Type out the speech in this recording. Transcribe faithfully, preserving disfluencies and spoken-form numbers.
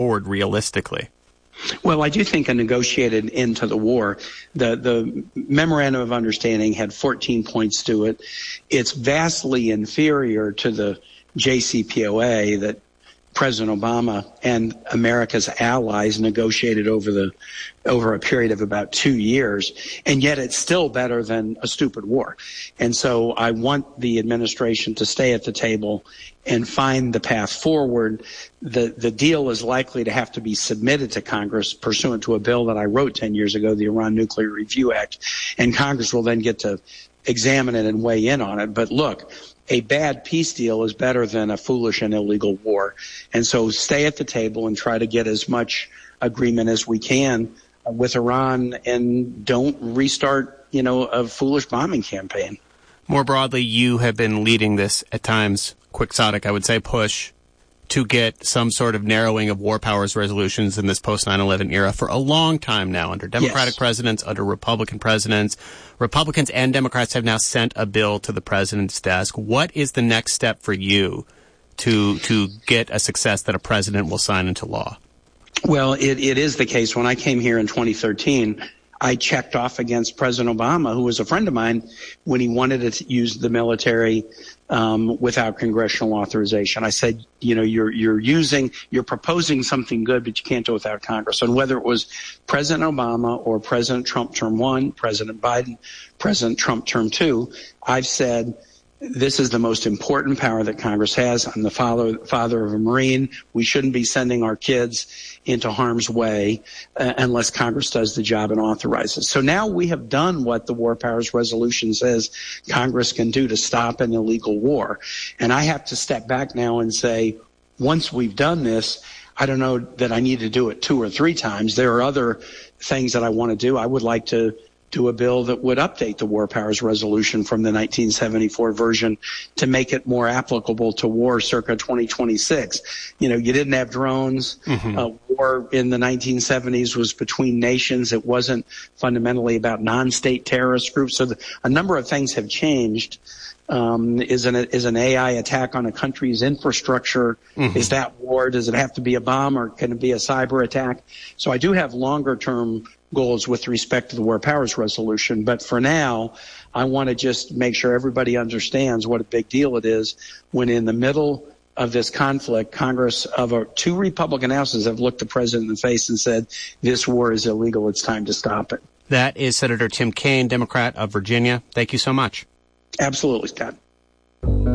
forward realistically? Well, I do think a negotiated end to the war, the, the memorandum of understanding had fourteen points to it. It's vastly inferior to the J C P O A that President Obama and America's allies negotiated over the over a period of about two years, and yet it's still better than a stupid war. And so I want the administration to stay at the table and find the path forward. The the deal is likely to have to be submitted to Congress pursuant to a bill that I wrote ten years ago, the Iran Nuclear Review Act, and Congress will then get to examine it and weigh in on it. But look, a bad peace deal is better than a foolish and illegal war. And so stay at the table and try to get as much agreement as we can with Iran, and don't restart, you know, a foolish bombing campaign. More broadly, you have been leading this, at times, quixotic, I would say, push to get some sort of narrowing of war powers resolutions in this post nine eleven era for a long time now, under Democratic yes. presidents, under Republican presidents. Republicans and Democrats have now sent a bill to the president's desk. What is the next step for you to to get a success that a president will sign into law? Well, it, it is the case. When I came here in twenty thirteen, I checked off against President Obama, who was a friend of mine, when he wanted to use the military um, without congressional authorization. I said, you know, you're you're using, you're proposing something good, but you can't do it without Congress. And whether it was President Obama or President Trump term one, President Biden, President Trump term two, I've said, this is the most important power that Congress has. I'm the father, father of a Marine. We shouldn't be sending our kids into harm's way uh, unless Congress does the job and authorizes. So now we have done what the War Powers Resolution says Congress can do to stop an illegal war. And I have to step back now and say, once we've done this, I don't know that I need to do it two or three times. There are other things that I want to do. I would like to do a bill that would update the War Powers Resolution from the nineteen seventy-four version to make it more applicable to war circa twenty twenty-six. You know, you didn't have drones. Mm-hmm. Uh, war in the nineteen seventies was between nations. It wasn't fundamentally about non-state terrorist groups. So the, a number of things have changed. Um, is an is an A I attack on a country's infrastructure? Mm-hmm. Is that war? Does it have to be a bomb, or can it be a cyber attack? So I do have longer term goals with respect to the War Powers Resolution. But for now, I want to just make sure everybody understands what a big deal it is when in the middle of this conflict, Congress of our two Republican houses have looked the president in the face and said, this war is illegal. It's time to stop it. That is Senator Tim Kaine, Democrat of Virginia. Thank you so much. Absolutely, Scott.